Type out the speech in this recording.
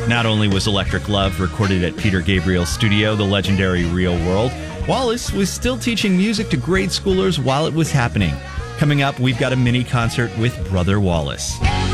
Not only was Electric Love recorded at Peter Gabriel's studio, the legendary Real World, Wallace was still teaching music to grade schoolers while it was happening. Coming up, we've got a mini concert with Brother Wallace.